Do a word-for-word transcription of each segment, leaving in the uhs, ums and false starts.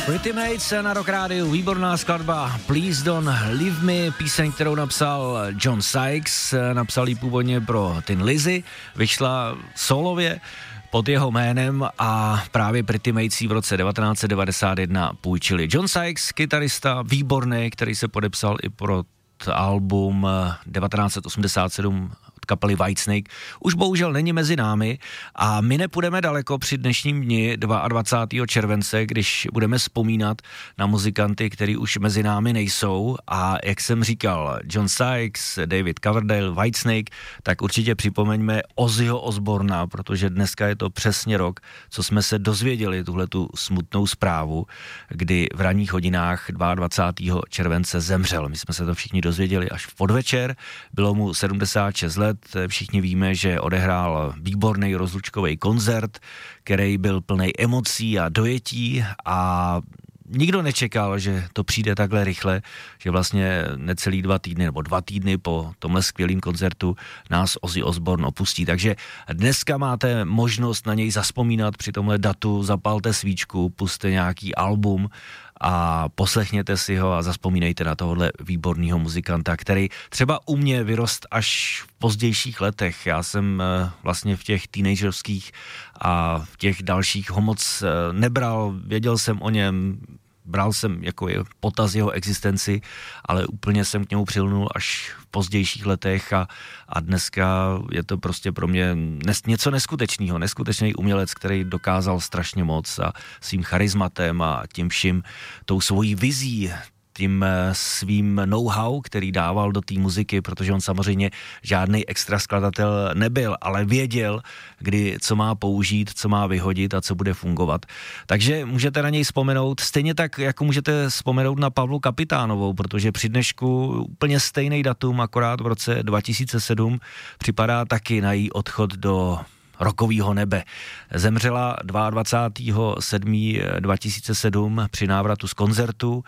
Pretty Mates na Rock Rádiu, výborná skladba Please Don't Leave Me, píseň, kterou napsal John Sykes, napsal ji původně pro Tin Lizzy, vyšla solově pod jeho jménem a právě Pretty Mates v roce devatenáct set devadesát jedna půjčili. John Sykes, kytarista, výborný, který se podepsal i pro album devatenáct set osmdesát sedm kapely Whitesnake, už bohužel není mezi námi a my nepůjdeme daleko při dnešním dni dvacátého druhého července, když budeme vzpomínat na muzikanty, kteří už mezi námi nejsou a jak jsem říkal, John Sykes, David Coverdale, Whitesnake, tak určitě připomeňme Ozzyho Osborna, protože dneska je to přesně rok, co jsme se dozvěděli tuhletu smutnou zprávu, kdy v ranních hodinách dvacátého druhého července zemřel. My jsme se to všichni dozvěděli až v podvečer, bylo mu sedmdesát šest let, všichni víme, že odehrál výborný rozlučkový koncert, který byl plný emocí a dojetí a nikdo nečekal, že to přijde takhle rychle, že vlastně necelý dva týdny nebo dva týdny po tomhle skvělým koncertu nás Ozzy Osbourne opustí. Takže dneska máte možnost na něj zazpomínat při tomhle datu, zapalte svíčku, pusťte nějaký album a poslechněte si ho a zazpomínejte na tohohle výborného muzikanta, který třeba u mě vyrost až v pozdějších letech. Já jsem vlastně v těch teenagerských a v těch dalších ho moc nebral, věděl jsem o něm, bral jsem jako je potaz jeho existenci, ale úplně jsem k němu přilnul až v pozdějších letech a, a dneska je to prostě pro mě nes, něco neskutečného, neskutečný umělec, který dokázal strašně moc a svým charizmatem a tím vším, tou svojí vizí, tím svým know-how, který dával do té muziky, protože on samozřejmě žádný extra skladatel nebyl, ale věděl, kdy co má použít, co má vyhodit a co bude fungovat. Takže můžete na něj vzpomenout, stejně tak, jako můžete vzpomenout na Pavlu Kapitánovou, protože při dnešku úplně stejný datum, akorát v roce dva tisíce sedm připadá taky na její odchod do rokovýho nebe. Zemřela dvacátého druhého sedmého dva tisíce sedm při návratu z koncertu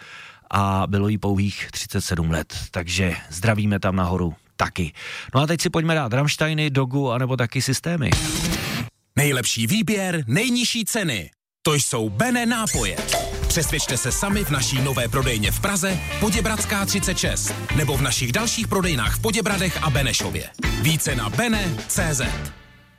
a bylo jí pouhých třicet sedm let, takže zdravíme tam nahoru taky. No a teď si pojďme dát Rammsteiny, Dogu anebo taky Systémy. Nejlepší výběr, nejnižší ceny. To jsou Bene nápoje. Přesvědčte se sami v naší nové prodejně v Praze, Poděbradská třicet šest, nebo v našich dalších prodejnách v Poděbradech a Benešově. Více na bene tečka cé zet.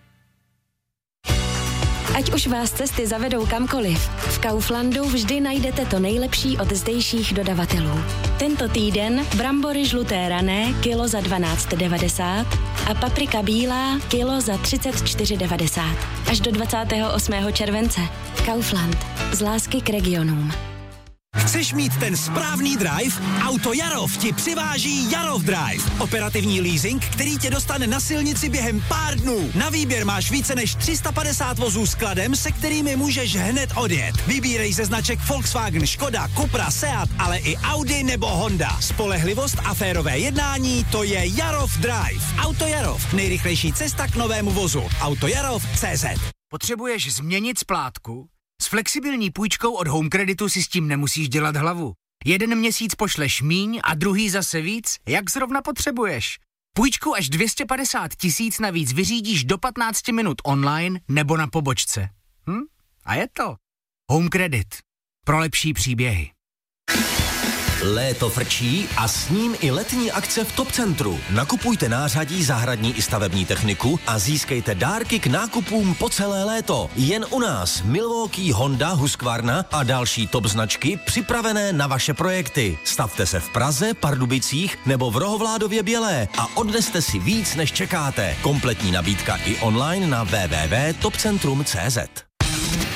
Ať už vás cesty zavedou kamkoliv, v Kauflandu vždy najdete to nejlepší od zdejších dodavatelů. Tento týden brambory žluté rané kilo za dvanáct devadesát a paprika bílá kilo za třicet čtyři devadesát. Až do dvacátého osmého července. Kaufland. Z lásky k regionům. Chceš mít ten správný drive? Auto Jarov ti přiváží Jarov Drive. Operativní leasing, který tě dostane na silnici během pár dnů. Na výběr máš více než tři sta padesát vozů s kladem, se kterými můžeš hned odjet. Vybírej ze značek Volkswagen, Škoda, Cupra, Seat, ale i Audi nebo Honda. Spolehlivost a férové jednání, to je Jarov Drive. Auto Jarov, nejrychlejší cesta k novému vozu. Autojarov tečka cé zet. Potřebuješ změnit splátku? S flexibilní půjčkou od Home Creditu si s tím nemusíš dělat hlavu. Jeden měsíc pošleš míň a druhý zase víc, jak zrovna potřebuješ. Půjčku až dvě stě padesát tisíc navíc vyřídíš do patnáct minut online nebo na pobočce. Hm? A je to. Home Credit. Pro lepší příběhy. Léto frčí a s ním i letní akce v Top Centru. Nakupujte nářadí, zahradní i stavební techniku a získejte dárky k nákupům po celé léto. Jen u nás Milwaukee, Honda, Husqvarna a další top značky připravené na vaše projekty. Stavte se v Praze, Pardubicích nebo v Rohovládově Bělé a odneste si víc, než čekáte. Kompletní nabídka i online na w w w tečka top centrum tečka cé zet.